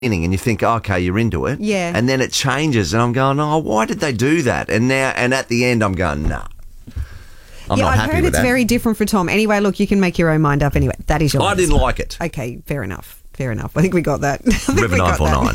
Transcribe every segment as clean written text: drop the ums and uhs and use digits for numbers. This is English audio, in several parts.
and you think, okay, you're into it. Yeah. And then it changes and I'm going, oh, why did they do that? And at the end I'm going, nah. I'm not I've happy heard with it's that. very different for Tom. Anyway, look, you can make your own mind up anyway. That is your I answer. didn't like it. Okay, fair enough. Fair enough. I think we got that. River 949.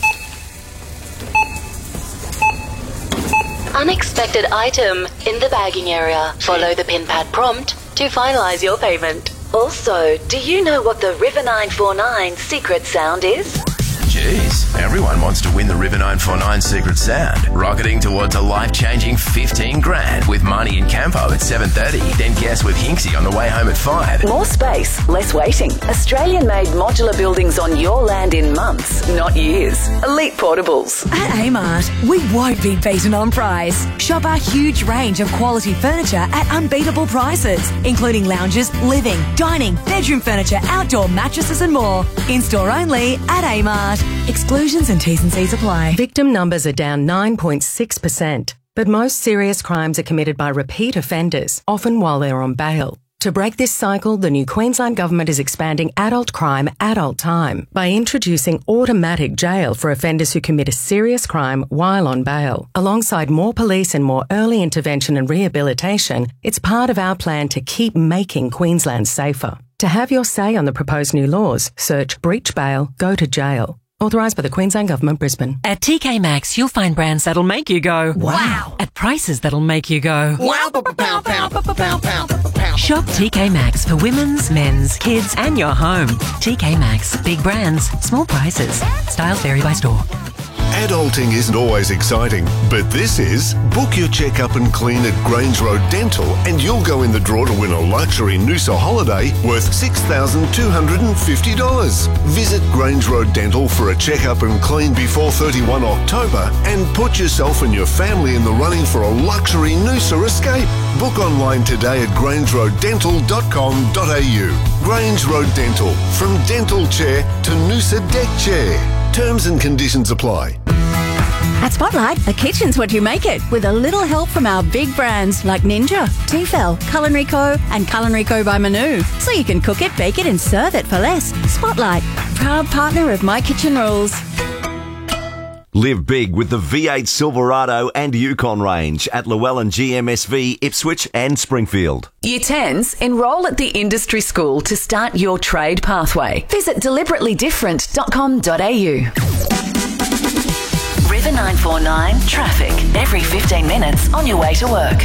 Unexpected item in the bagging area. Follow the pin pad prompt to finalise your payment. Also, do you know what the River 949 secret sound is? Jeez, everyone wants to win the River 949 Secret Sound. Rocketing towards a life-changing 15 grand with Marnie and Campo at 7:30. Then guess with Hinksy on the way home at 5. More space, less waiting. Australian-made modular buildings on your land in months, not years. Elite Portables. At Amart, we won't be beaten on price. Shop our huge range of quality furniture at unbeatable prices, including lounges, living, dining, bedroom furniture, outdoor mattresses and more. In-store only at Amart. Exclusions and T's and C's apply. Victim numbers are down 9.6%, but most serious crimes are committed by repeat offenders, often while they're on bail. To break this cycle, the new Queensland Government is expanding adult crime, adult time by introducing automatic jail for offenders who commit a serious crime while on bail. Alongside more police and more early intervention and rehabilitation, it's part of our plan to keep making Queensland safer. To have your say on the proposed new laws, search breach bail, go to jail. Authorised by the Queensland Government, Brisbane. At TK Maxx, you'll find brands that'll make you go, wow! At prices that'll make you go, wow! Shop TK Maxx for women's, men's, kids, and your home. TK Maxx. Big brands, small prices. Styles vary by store. Adulting isn't always exciting, but this is. Book your checkup and clean at Grange Road Dental and you'll go in the draw to win a luxury Noosa holiday worth $6,250. Visit Grange Road Dental for a checkup and clean before 31 October and put yourself and your family in the running for a luxury Noosa escape. Book online today at grangeroaddental.com.au. Grange Road Dental, from dental chair to Noosa deck chair. Terms and conditions apply. At Spotlight, a kitchen's what you make it, with a little help from our big brands like Ninja, Tefal, Culinary Co. and Culinary Co. by Manu. So you can cook it, bake it and serve it for less. Spotlight, proud partner of My Kitchen Rules. Live big with the V8 Silverado and Yukon range at Llewellyn GMSV, Ipswich and Springfield. Year 10s, enrol at the industry school to start your trade pathway. Visit deliberately-different.com.au. River 949 traffic every 15 minutes on your way to work.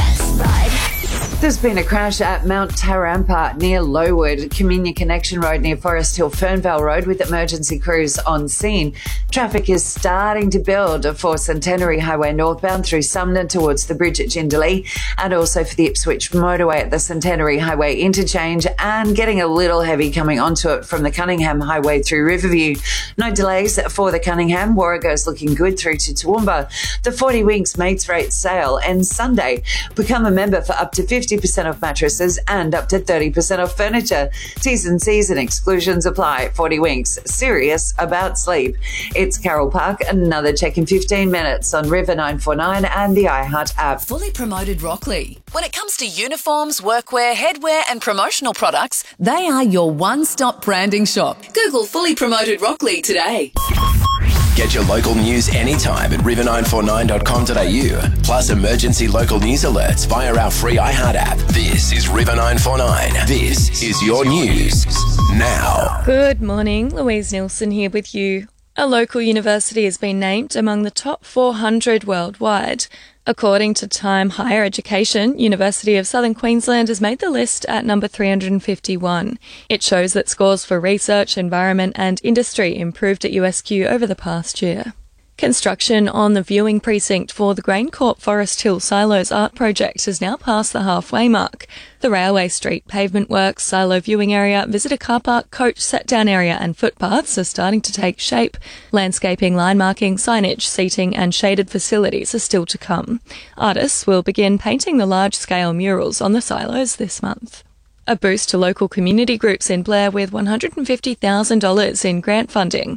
There's been a crash at Mount Tarampa near Lowood, Communia Connection Road near Forest Hill, Fernvale Road with emergency crews on scene. Traffic is starting to build for Centenary Highway northbound through Sumner towards the bridge at Jindalee and also for the Ipswich motorway at the Centenary Highway interchange and getting a little heavy coming onto it from the Cunningham Highway through Riverview. No delays for the Cunningham. Warrego's looking good through to Toowoomba. The 40 Winks Mates Rate sale ends Sunday. Become a member for up to 50% off mattresses and up to 30% off furniture. T's and C's and exclusions apply. 40 Winks, serious about sleep. It's Carol Park. Another check in 15 minutes on River 949 and the iHeart app. Fully Promoted Rockley. When it comes to uniforms, workwear, headwear and promotional products, they are your one-stop branding shop. Google Fully Promoted Rockley today. Get your local news anytime at river949.com.au. Plus emergency local news alerts via our free iHeart app. This is River 949. This is your news now. Good morning, Louise Nielsen here with you. A local university has been named among the top 400 worldwide. According to Time Higher Education, University of Southern Queensland has made the list at number 351. It shows that scores for research, environment and industry improved at USQ over the past year. Construction on the viewing precinct for the GrainCorp Forest Hill Silos art project has now passed the halfway mark. The Railway Street pavement works, silo viewing area, visitor car park, coach set-down area and footpaths are starting to take shape. Landscaping, line marking, signage, seating and shaded facilities are still to come. Artists will begin painting the large-scale murals on the silos this month. A boost to local community groups in Blair with $150,000 in grant funding.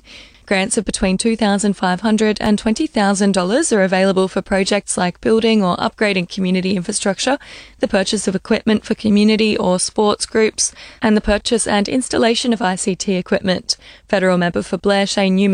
Grants of between $2,500 and $20,000 are available for projects like building or upgrading community infrastructure, the purchase of equipment for community or sports groups, and the purchase and installation of ICT equipment. Federal member for Blair Shane Newman